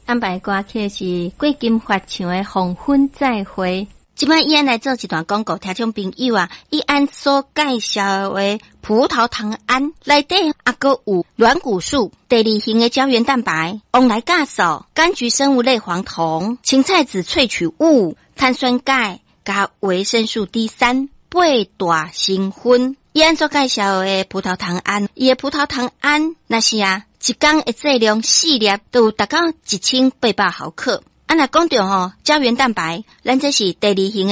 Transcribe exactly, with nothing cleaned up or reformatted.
安排歌曲是过金发唱的《黄昏再会》。 今摆伊安来做一段广告，听众朋友啊，伊安所介绍的葡萄糖胺内底还佫有软骨素、第二型的胶原蛋白、旺来酵素、柑橘生物类黄酮、青菜籽萃取物、碳酸钙加维生素 D 三、八大成分。伊安所介绍的葡萄糖胺，伊的葡萄糖胺那是啊，一天的剂量四粒都有达到一千八百毫克。啊，若讲到吼胶原蛋白，咱这是第二型的